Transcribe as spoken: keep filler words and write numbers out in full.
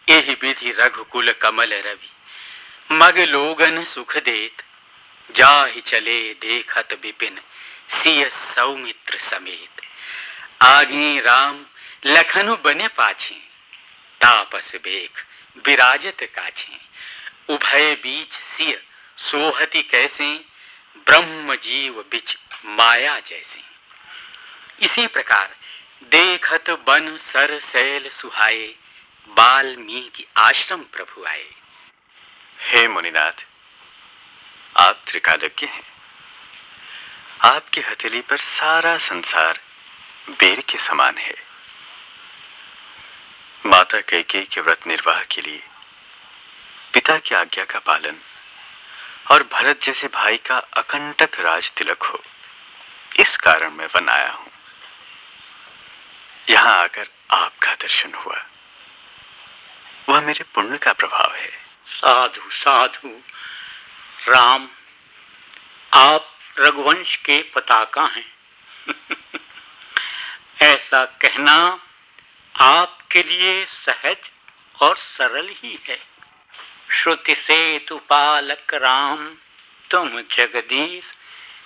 एहि विधि रघुकुल कमल रवि, मग लोगन सुख देत। जाहि चले देखत विपिन, सिय सौमित्र समेत। आगे राम लखनु बने पाछे, तापस बेख विराजत काछे। उभय बीच सिय सोहति कैसे, ब्रह्म जीव बिच माया जैसे। इसी प्रकार देखत बन सर सैल सुहाए, वाल्मीकि आश्रम प्रभु आए। हे मुनिनाथ, आप त्रिकालज्ञ हैं। आपकी हथेली पर सारा संसार बेर के समान है। माता कैकेयी के व्रत निर्वाह के लिए पिता की आज्ञा का पालन और भरत जैसे भाई का अकंटक राज तिलक हो, इस कारण मैं वन आया हूं। यहां आकर आपका दर्शन हुआ, वह मेरे पुण्य का प्रभाव है। साधु साधु, राम आप रघुवंश के पताका हैं। ऐसा कहना आपके लिए सहज और सरल ही है। श्रुति सेतु पालक राम, तुम जगदीश